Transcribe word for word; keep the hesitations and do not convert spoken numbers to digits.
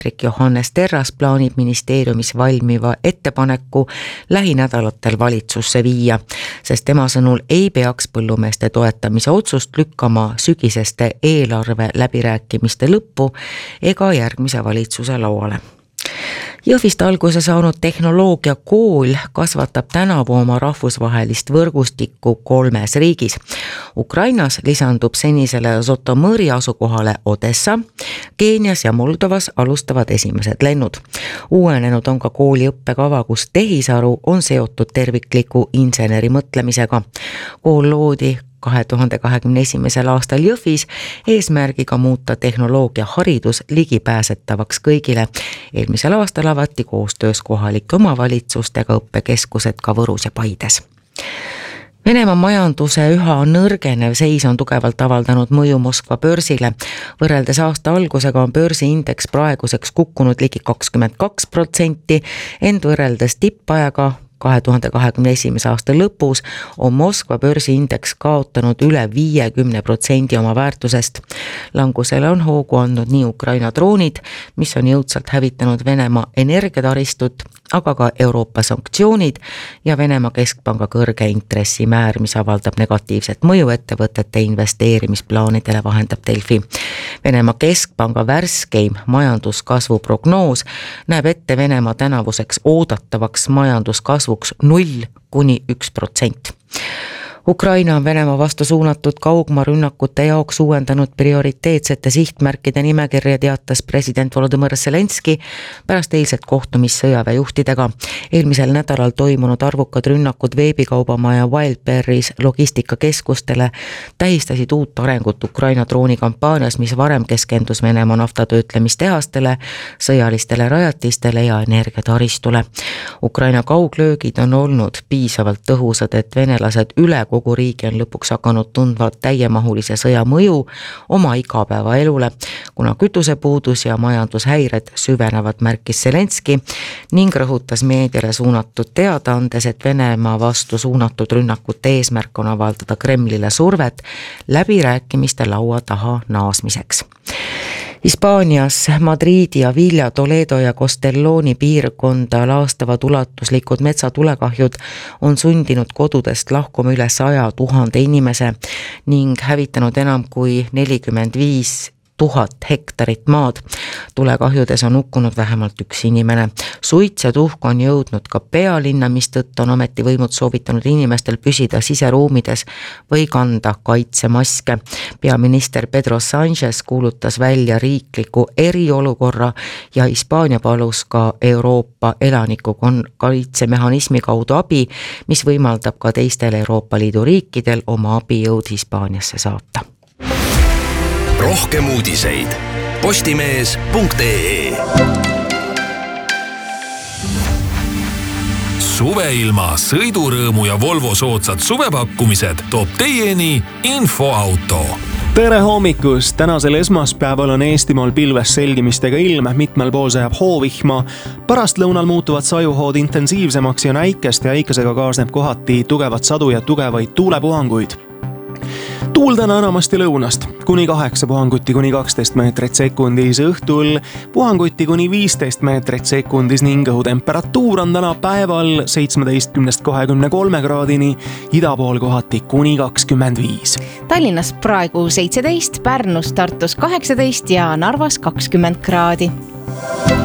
Johannes Terras plaanib ministeeriumis valmiva ettepaneku lähinädalatel valitsusse viia, sest tema sõnul ei peaks põllumeeste toetamise otsust lükkama sügiseste eelarve läbirääkimiste lõppu ega järgmise valitsuse lauale. Jõhvist alguse saanud tehnoloogia kool kasvatab tänavu oma rahvusvahelist võrgustikku kolmes riigis. Ukrainas lisandub senisele Žõtomõri asukohale Odessa, Keenias ja Moldovas alustavad esimesed lennud. Uuenenud on ka kooli õppekava, kus tehisaru on seotud tervikliku inseneri mõtlemisega. Kool loodi kahe tuhande kahekümne esimesel aastal Jõhvis eesmärgiga muuta tehnoloogia haridus ligipääsetavaks kõigile. Eelmisel aastal avati koostöös kohalike omavalitsustega õppekeskused ka Võrus ja Paides. Venemaa majanduse üha nõrgenev seis on tugevalt avaldanud mõju Moskva börsile. Võrreldes aasta algusega on börsiindeks praeguseks kukkunud ligi kakskümmend kaks protsenti, ent võrreldes tippajaga kahe tuhande kahekümne esimese aasta lõpus on Moskva börsiindeks kaotanud üle viiekümne protsendi oma väärtusest. Langusele on hoogu andnud nii Ukraina droonid, mis on jõudsalt hävitanud Venemaa energiataristut, aga ka Euroopa sanktsioonid ja Venemaa keskpanga kõrge intressimäär, mis avaldab negatiivset mõju ettevõtete investeerimisplaanidele, vahendab Delfi. Venemaa keskpanga värskeim majanduskasvu prognoos näeb ette Venemaa tänavuseks oodatavaks majanduskasvu null kuni üks protsent. Ukraina on Venemaa vastu suunatud kaugmaarünnakute jaoks uuendanud prioriteetsete sihtmärkide nimekirja, teatas president Volodõmõr Zelenski pärast eilset kohtumist sõjaväejuhtidega. Eelmisel nädalal toimunud arvukad rünnakud veebikaubamaja Wildberries logistikakeskustele tähistasid uut arengut Ukraina droonikampaanias, mis varem keskendus Venemaa naftatöötlemistehastele, sõjalistele rajatistele ja energiataristule. Ukraina kauglöögid on olnud piisavalt tõhusad, et venelased üle kogu riigi on lõpuks hakanud tundma täiemahulise sõja mõju oma igapäevaelule, kuna kütusepuudus ja majandushäired süvenevad, märkis Zelenski ning rõhutas meediale suunatud teadaandes, et Venemaa vastu suunatud rünnakute eesmärk on avaldada Kremlile survet läbirääkimiste laua taha naasmiseks. Hispaanias Madridi ja Villa, Toledo ja Castelloni piirkonda laastavad ulatuslikud metsatulekahjud on sundinud kodudest lahkuma üle saja tuhande inimese ning hävitanud enam kui nelikümmend viis tuhat hektarit maad. Tulekahjudes on hukkunud vähemalt üks inimene. Suits ja tuhk on jõudnud ka pealinna, mistõttu on ametivõimud soovitanud inimestel püsida siseruumides või kanda kaitsemaske. Peaminister Pedro Sánchez kuulutas välja riikliku eriolukorra ja Hispaania palus ka Euroopa elaniku kaitsemehhanismi kaudu abi, mis võimaldab ka teistel Euroopa Liidu riikidel oma abijõud Hispaaniasse saata. Rohkem uudiseid postimees punkt ee. Suveilma, sõidurõõmu ja Volvo soodsad suvepakkumised toob teieni Infoauto. Tere hommikust! Tänasel esmaspäeval on Eestimaal pilves selgimistega ilm, mitmel pool sajab hoovihma. Pärast lõunal muutuvad sajuhood intensiivsemaks ja näikest ja äikesega kaasneb kohati tugevat sadu ja tugevaid tuulepuhanguid. Tuul täna enamasti lõunast, kuni kaheksa puhanguti kuni kaksteist meetrit sekundis, õhtul puhanguti kuni viisteist meetrit sekundis ning õhutemperatuur on täna päeval seitsmeteistkümnest kahekümne kolme kraadini, ida pool kohati kuni kakskümmend viis. Tallinnas praegu seitseteist, Pärnus, Tartus kaheksateist ja Narvas kakskümmend kraadi.